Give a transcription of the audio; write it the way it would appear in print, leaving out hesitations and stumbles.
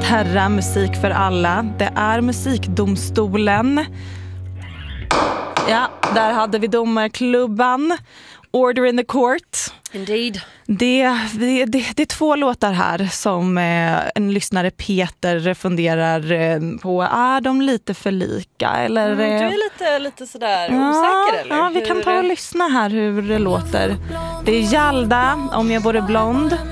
Terra, musik för alla. Det är musikdomstolen. Ja, där hade vi domarklubban. Order in the court. Indeed. Det är 2 låtar här som en lyssnare Peter funderar på. Är de lite för lika? Eller, du är lite sådär osäker eller? Ja, vi kan ta och lyssna här hur det låter. Det är Jalda, Om jag vore blond.